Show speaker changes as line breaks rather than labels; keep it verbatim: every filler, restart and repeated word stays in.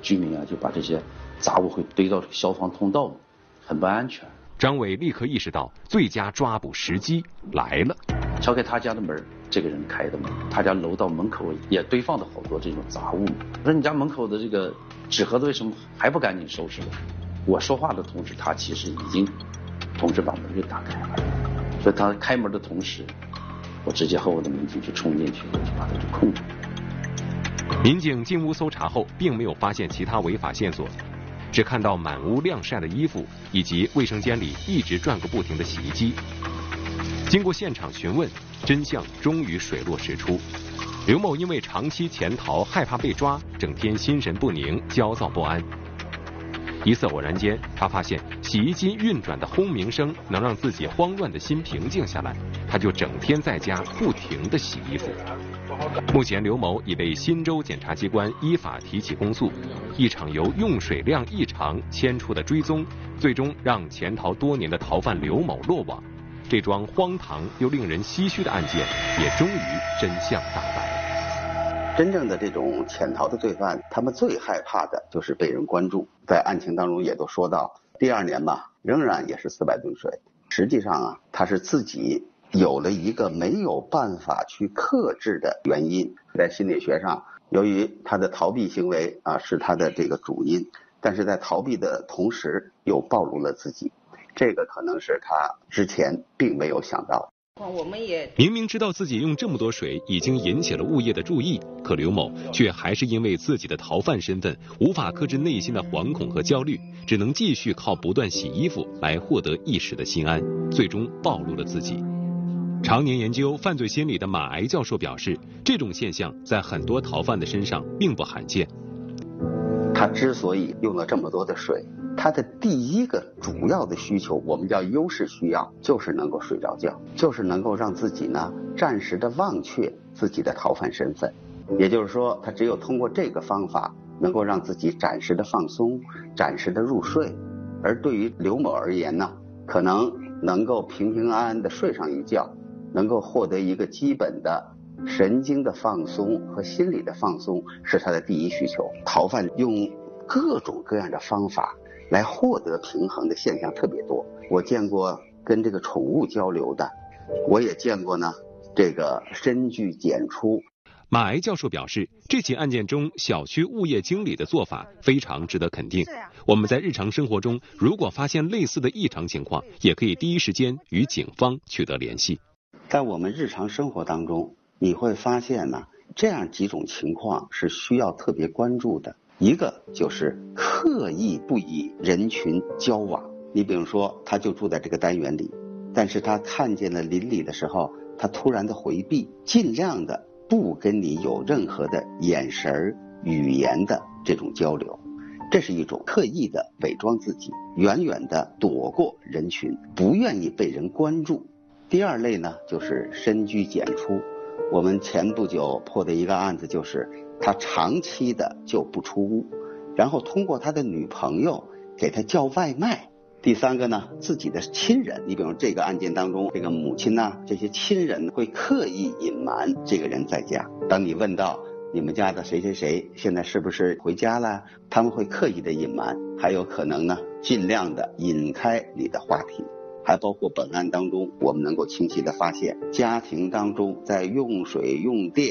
居民啊就把这些杂物会堆到消防通道里，很不安全。
张伟立刻意识到最佳抓捕时机来了。
敲开他家的门，这个人开的门，他家楼道门口也堆放了好多这种杂物。我说你家门口的这个纸盒子为什么还不赶紧收拾了？我说话的同时，他其实已经同时把门给打开了。所以他开门的同时，我直接和我的民警就冲进去，就把他就控制。
民警进屋搜查后，并没有发现其他违法线索，只看到满屋晾晒的衣服，以及卫生间里一直转个不停的洗衣机。经过现场询问，真相终于水落石出。刘某因为长期潜逃，害怕被抓，整天心神不宁，焦躁不安。一次偶然间，他发现洗衣机运转的轰鸣声能让自己慌乱的心平静下来，他就整天在家不停地洗衣服。目前刘某已被新州检察机关依法提起公诉。一场由用水量异常牵出的追踪，最终让潜逃多年的逃犯刘某落网。这桩荒唐又令人唏嘘的案件也终于真相大白。
真正的这种潜逃的罪犯，他们最害怕的就是被人关注。在案情当中也都说到，第二年吧，仍然也是四百吨水。实际上啊，他是自己有了一个没有办法去克制的原因。在心理学上，由于他的逃避行为啊是他的这个主因，但是在逃避的同时又暴露了自己，这个可能是他之前并没有想到。
我们也
明明知道自己用这么多水已经引起了物业的注意，可刘某却还是因为自己的逃犯身份无法克制内心的惶恐和焦虑，只能继续靠不断洗衣服来获得一时的心安，最终暴露了自己。常年研究犯罪心理的马癌教授表示，这种现象在很多逃犯的身上并不罕见。
他之所以用了这么多的水，他的第一个主要的需求，我们叫优势需要，就是能够睡着觉，就是能够让自己呢暂时的忘却自己的逃犯身份。也就是说，他只有通过这个方法，能够让自己暂时的放松，暂时的入睡。而对于刘某而言呢，可能能够平平安安的睡上一觉，能够获得一个基本的神经的放松和心理的放松，是他的第一需求。逃犯用各种各样的方法来获得平衡的现象特别多。我见过跟这个宠物交流的，我也见过呢这个深具简出。
马癌教授表示，这起案件中小区物业经理的做法非常值得肯定。我们在日常生活中如果发现类似的异常情况，也可以第一时间与警方取得联系。
在我们日常生活当中，你会发现呢，这样几种情况是需要特别关注的。一个就是刻意不与人群交往，你比如说他就住在这个单元里，但是他看见了邻里的时候，他突然的回避，尽量的不跟你有任何的眼神语言的这种交流，这是一种刻意的伪装自己，远远的躲过人群，不愿意被人关注。第二类呢，就是深居简出。我们前不久破的一个案子，就是他长期的就不出屋，然后通过他的女朋友给他叫外卖。第三个呢，自己的亲人，你比如这个案件当中，这个母亲呢，这些亲人会刻意隐瞒这个人在家。当你问到你们家的谁谁谁现在是不是回家了，他们会刻意的隐瞒，还有可能呢尽量的引开你的话题。还包括本案当中，我们能够清晰的发现，家庭当中在用水用电